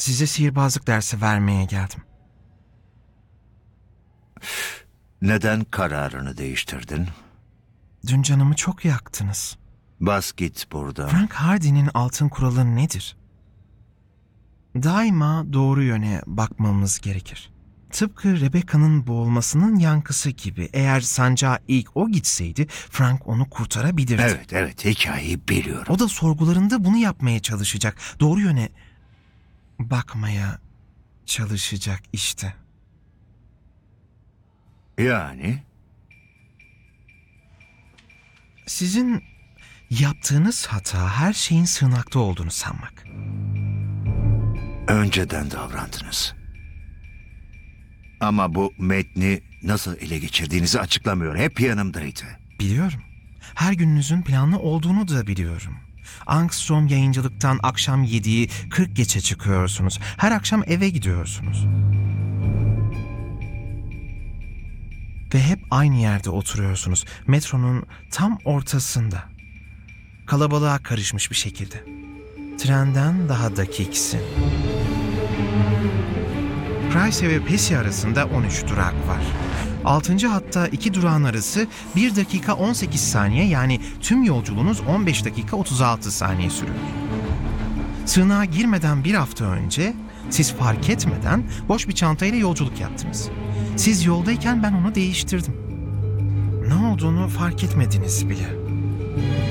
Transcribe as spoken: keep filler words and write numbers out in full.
Size sihirbazlık dersi vermeye geldim. Neden kararını değiştirdin? Dün canımı çok yaktınız. Bas git buradan. Frank Hardy'nin altın kuralı nedir? Daima doğru yöne bakmamız gerekir. Tıpkı Rebecca'nın boğulmasının yankısı gibi. Eğer sancağa ilk o gitseydi Frank onu kurtarabilirdi. Evet, evet, hikayeyi biliyorum. O da sorgularında bunu yapmaya çalışacak. Doğru yöne bakmaya çalışacak işte. Yani? Sizin yaptığınız hata her şeyin sığınakta olduğunu sanmak. Önceden davrandınız. Ama bu metni nasıl ele geçirdiğinizi açıklamıyor. Hep yanımdaydı. Biliyorum. Her gününüzün planlı olduğunu da biliyorum. Angstrom yayıncılıktan akşam yediği kırk geçe çıkıyorsunuz. Her akşam eve gidiyorsunuz. Ve hep aynı yerde oturuyorsunuz. Metronun tam ortasında. Kalabalığa karışmış bir şekilde. Trenden daha dakiksin. Kreise ve Pesi arasında on üç durak var. altıncı hatta iki durağın arası bir dakika on sekiz saniye, yani tüm yolculuğunuz on beş dakika otuz altı saniye sürüyor. Sığınağa girmeden bir hafta önce siz fark etmeden boş bir çantayla yolculuk yaptınız. Siz yoldayken ben onu değiştirdim. Ne olduğunu fark etmediniz bile.